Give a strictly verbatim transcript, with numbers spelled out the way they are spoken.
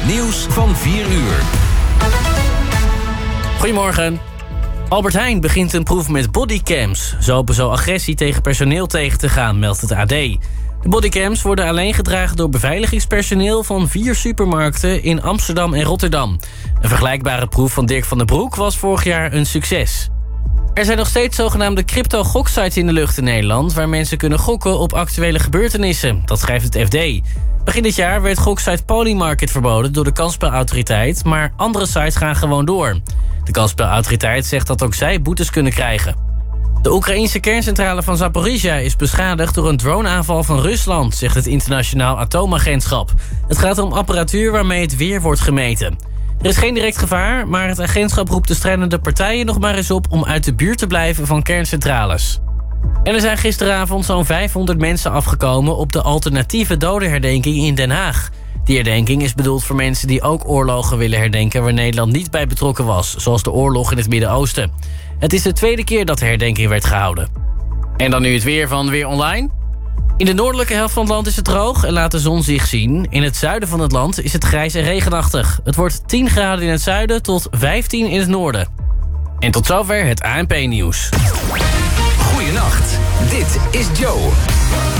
Het nieuws van vier uur. Goedemorgen. Albert Heijn begint een proef met bodycams. Ze hopen zo agressie tegen personeel tegen te gaan, meldt het A D. De bodycams worden alleen gedragen door beveiligingspersoneel van vier supermarkten in Amsterdam en Rotterdam. Een vergelijkbare proef van Dirk van den Broek was vorig jaar een succes. Er zijn nog steeds zogenaamde crypto-goksites in de lucht in Nederland, waar mensen kunnen gokken op actuele gebeurtenissen. Dat schrijft het F D. Begin dit jaar werd goksite Polymarket verboden door de kansspelautoriteit, maar andere sites gaan gewoon door. De kansspelautoriteit zegt dat ook zij boetes kunnen krijgen. De Oekraïnse kerncentrale van Zaporizhzhia is beschadigd door een droneaanval van Rusland, zegt het Internationaal Atoomagentschap. Het gaat om apparatuur waarmee het weer wordt gemeten. Er is geen direct gevaar, maar het agentschap roept de strijdende partijen nog maar eens op om uit de buurt te blijven van kerncentrales. En er zijn gisteravond zo'n vijfhonderd mensen afgekomen op de alternatieve dodenherdenking in Den Haag. Die herdenking is bedoeld voor mensen die ook oorlogen willen herdenken waar Nederland niet bij betrokken was, zoals de oorlog in het Midden-Oosten. Het is de tweede keer dat de herdenking werd gehouden. En dan nu het weer van Weer Online. In de noordelijke helft van het land is het droog en laat de zon zich zien. In het zuiden van het land is het grijs en regenachtig. Het wordt tien graden in het zuiden tot vijftien in het noorden. En tot zover het A N P-nieuws. Goeienacht, dit is Joe.